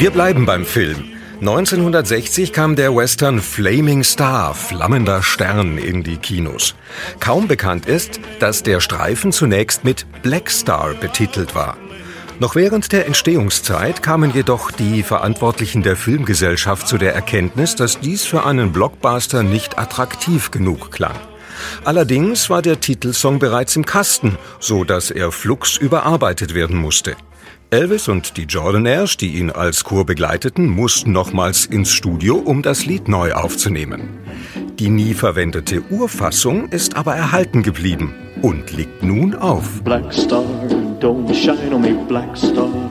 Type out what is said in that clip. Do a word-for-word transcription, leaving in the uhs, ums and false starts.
Wir bleiben beim Film. neunzehnhundertsechzig kam der Western Flaming Star, flammender Stern, in die Kinos. Kaum bekannt ist, dass der Streifen zunächst mit Black Star betitelt war. Noch während der Entstehungszeit kamen jedoch die Verantwortlichen der Filmgesellschaft zu der Erkenntnis, dass dies für einen Blockbuster nicht attraktiv genug klang. Allerdings war der Titelsong bereits im Kasten, so dass er flugs überarbeitet werden musste. Elvis und die Jordanaires, die ihn als Chor begleiteten, mussten nochmals ins Studio, um das Lied neu aufzunehmen. Die nie verwendete Urfassung ist aber erhalten geblieben und liegt nun auf. Black Star, don't shine on me, Black Star.